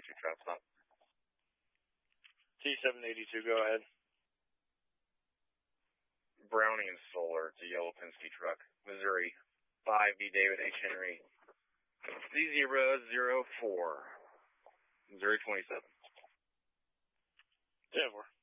782 trap stop. T782, go ahead. Browning and Solar, it's a yellow Penske truck. Missouri, 5D David H. Henry, Z004, Missouri 27. 10-4.